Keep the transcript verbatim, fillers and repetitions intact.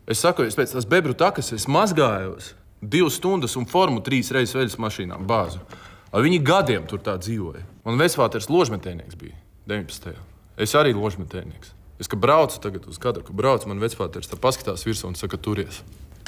Es saku, es pēc tās bebru takas es mazgājos divas stundas un formu trīs reizes veļas mašīnām bāzu. Viņi gadiem tur tā dzīvoja. Man vecvāters ložmetējnieks bija deviņpadsmitajā. Es arī ložmetējnieks. Es, ka braucu tagad uz kadru, ka braucu, man vecvāters tā paskatās virsū un saka, turies.